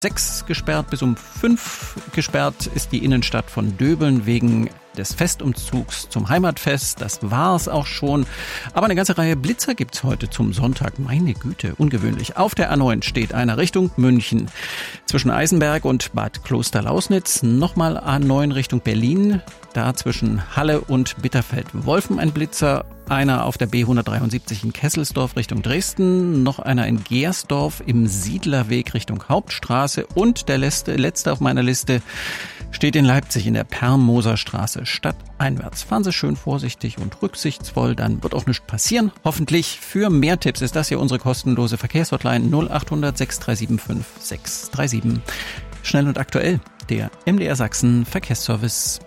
6 gesperrt, bis um 5 gesperrt ist die Innenstadt von Döbeln wegen des Festumzugs zum Heimatfest. Das war's auch schon. Aber eine ganze Reihe Blitzer gibt's heute zum Sonntag. Meine Güte, ungewöhnlich. Auf der A9 steht einer Richtung München. Zwischen Eisenberg und Bad Klosterlausnitz. Nochmal A9 Richtung Berlin. Da zwischen Halle und Bitterfeld-Wolfen ein Blitzer. Einer auf der B173 in Kesselsdorf Richtung Dresden. Noch einer in Gersdorf im Siedlerweg Richtung Hauptstraße. Und der letzte auf meiner Liste steht in Leipzig in der Perlmoser Straße stadteinwärts. Fahren Sie schön vorsichtig und rücksichtsvoll, dann wird auch nichts passieren. Hoffentlich. Für mehr Tipps ist das hier unsere kostenlose Verkehrshotline 0800 6375 637. Schnell und aktuell, der MDR Sachsen Verkehrsservice.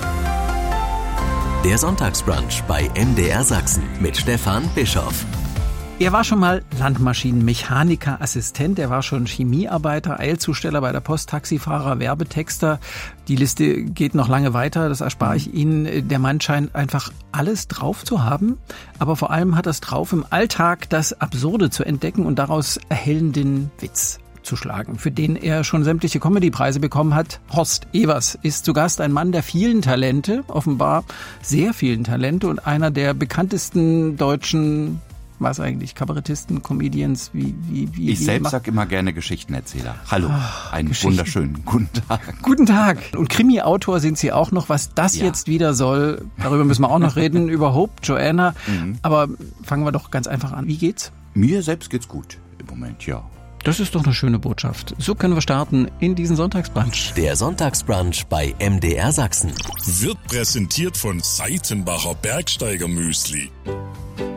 Der Sonntagsbrunch bei MDR Sachsen mit Stefan Bischoff. Er war schon mal Landmaschinenmechaniker, Assistent, er war schon Chemiearbeiter, Eilzusteller bei der Post, Taxifahrer, Werbetexter. Die Liste geht noch lange weiter, das erspare ich Ihnen. Der Mann scheint einfach alles drauf zu haben, aber vor allem hat er es drauf, im Alltag das Absurde zu entdecken und daraus erhellenden Witz zu schlagen, für den er schon sämtliche Comedy-Preise bekommen hat. Horst Evers ist zu Gast, ein Mann der vielen Talente, offenbar sehr vielen Talente und einer der bekanntesten deutschen Kabarettisten, Comedians, Ich selbst sag immer gerne Geschichtenerzähler. Hallo, einen wunderschönen guten Tag. Guten Tag. Und Krimi-Autor sind Sie auch noch. Was das jetzt wieder soll, darüber müssen wir auch noch reden, über Hope, Joanna. Aber fangen wir doch ganz einfach an. Wie geht's? Mir selbst geht's gut im Moment, ja. Das ist doch eine schöne Botschaft. So können wir starten in diesen Sonntagsbrunch. Der Sonntagsbrunch bei MDR Sachsen Wird präsentiert von Seitenbacher Bergsteiger Müsli.